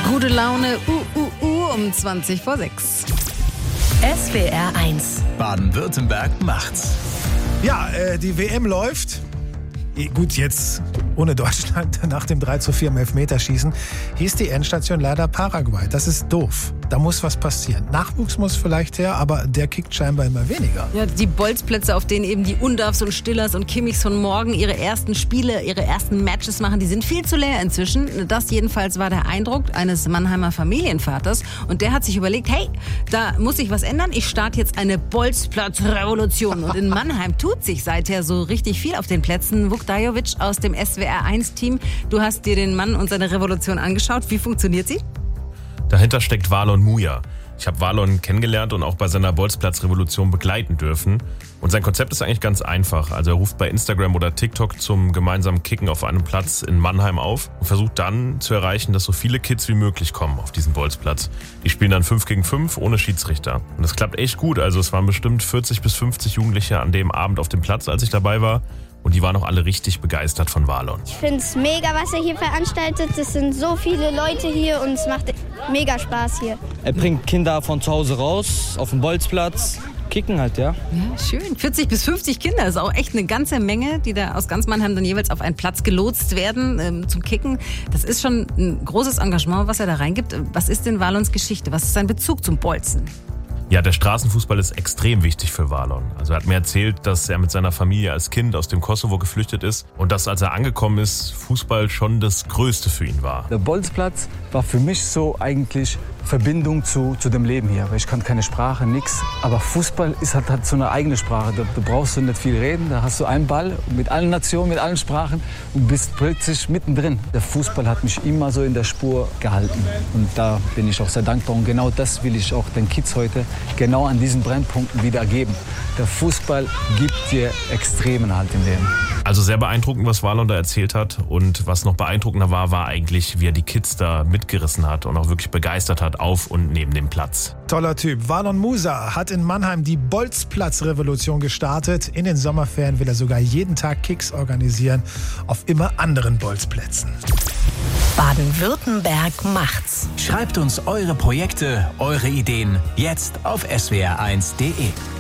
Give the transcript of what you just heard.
Gute Laune, um 20 vor 6. SWR 1. Baden-Württemberg macht's. Ja, die WM läuft. Gut, jetzt ohne Deutschland nach dem 3:4 im Elfmeterschießen hieß die Endstation leider Paraguay. Das ist doof. Da muss was passieren. Nachwuchs muss vielleicht her, aber der kickt scheinbar immer weniger. Ja, die Bolzplätze, auf denen eben die Undafs und Stillers und Kimmichs von morgen ihre ersten Spiele, ihre ersten Matches machen, die sind viel zu leer inzwischen. Das jedenfalls war der Eindruck eines Mannheimer Familienvaters. Und der hat sich überlegt, hey, da muss sich was ändern. Ich starte jetzt eine Bolzplatzrevolution. Und in Mannheim tut sich seither so richtig viel auf den Plätzen. Vuk Dajovic aus dem SWR1-Team. Du hast dir den Mann und seine Revolution angeschaut. Wie funktioniert sie? Dahinter steckt Valon Muja. Ich habe Valon kennengelernt und auch bei seiner Bolzplatzrevolution begleiten dürfen. Und sein Konzept ist eigentlich ganz einfach. Also er ruft bei Instagram oder TikTok zum gemeinsamen Kicken auf einem Platz in Mannheim auf und versucht dann zu erreichen, dass so viele Kids wie möglich kommen auf diesen Bolzplatz. Die spielen dann 5 gegen 5 ohne Schiedsrichter. Und das klappt echt gut. Also es waren bestimmt 40 bis 50 Jugendliche an dem Abend auf dem Platz, als ich dabei war. Und die waren auch alle richtig begeistert von Valon. Ich finde es mega, was er hier veranstaltet. Es sind so viele Leute hier und es macht mega Spaß hier. Er bringt Kinder von zu Hause raus, auf den Bolzplatz, kicken halt, ja. Ja, schön. 40 bis 50 Kinder ist auch echt eine ganze Menge, die da aus ganz Mannheim dann jeweils auf einen Platz gelotst werden zum Kicken. Das ist schon ein großes Engagement, was er da reingibt. Was ist denn Valons Geschichte? Was ist sein Bezug zum Bolzen? Ja, der Straßenfußball ist extrem wichtig für Valon. Also er hat mir erzählt, dass er mit seiner Familie als Kind aus dem Kosovo geflüchtet ist und dass, als er angekommen ist, Fußball schon das Größte für ihn war. Der Bolzplatz war für mich so eigentlich Verbindung zu dem Leben hier. Weil ich kann keine Sprache, nichts. Aber Fußball hat so eine eigene Sprache. Da brauchst du nicht viel reden. Da hast du einen Ball mit allen Nationen, mit allen Sprachen und bist plötzlich mittendrin. Der Fußball hat mich immer so in der Spur gehalten. Und da bin ich auch sehr dankbar. Und genau das will ich auch den Kids heute genau an diesen Brennpunkten wieder geben. Der Fußball gibt dir extremen Halt im Leben. Also sehr beeindruckend, was Valon da erzählt hat. Und was noch beeindruckender war eigentlich, wie er die Kids da mitgerissen hat und auch wirklich begeistert hat auf und neben dem Platz. Toller Typ. Valon Musa hat in Mannheim die Bolzplatzrevolution gestartet. In den Sommerferien will er sogar jeden Tag Kicks organisieren auf immer anderen Bolzplätzen. Baden-Württemberg macht's. Schreibt uns eure Projekte, eure Ideen jetzt auf swr1.de.